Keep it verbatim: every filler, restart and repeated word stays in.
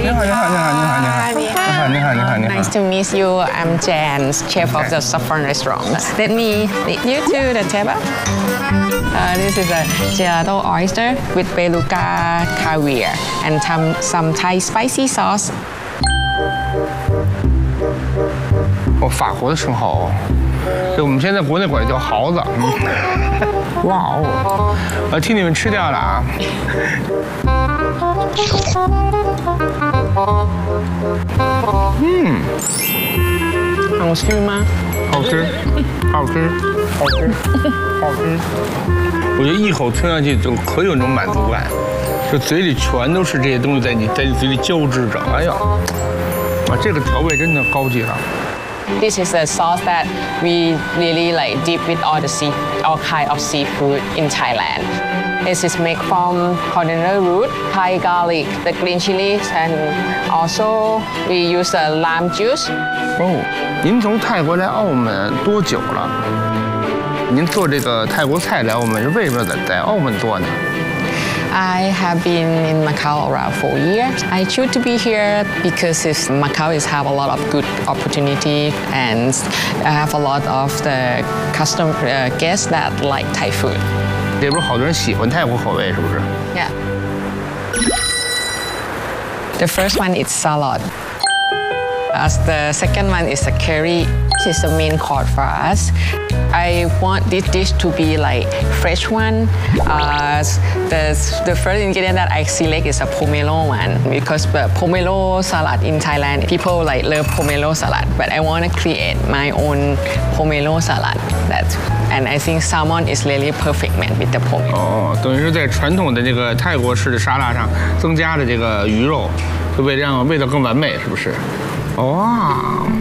你好，你好，你好，你好，你好，你好，你好，你好，你好。 Nice to meet you. I'm Jan, chef of the Saffron Restaurant. Let me lead you to the table. Uh, this is a gelato oyster with beluga caviar and some, some Thai spicy sauce. 哦，法国的生蚝哦，这我们现在国内管叫蚝子。嗯、哇哦，我替你们吃掉了啊。嗯， 好吃吗？ 好吃，好吃，好吃，好吃。我觉得一口吞下去就可有那种满足感，就嘴里全都是这些东西在你在你嘴里交织着。哎呀，啊，这个调味真的高级了。 This is a sauce that we really like deep with all the sea, all kind of seafood in Thailand. This is made from coriander root, Thai garlic, the green chilies, and also we use the lime juice. 哦，您从泰国来澳门多久了？您做这个泰国菜来澳门是为什么在在澳门做呢？ I have been in Macau around four years. I choose to be here because it's, Macau is have a lot of good opportunity and I have a lot of the custom uh, guests that like Thai food. 这不是好多人喜欢泰国口味，是不是？ Yeah. The first one is salad. As the second one is a curry. This is the main course for us. I want this dish to be like fresh one. Uh, the, the first ingredient that I select is a pomelo one because the pomelo salad in Thailand, people like love pomelo salad, but I want to create my own pomelo salad. That's, and I think salmon is really perfect man with the pomelo. 哦，等于是在传统的这个泰国式的沙拉上增加了这个鱼肉，就为了让味道更完美，是不是？哇。